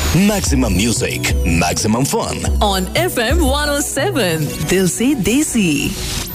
Maximum music, maximum fun. On FM 107, Dil Se Desi.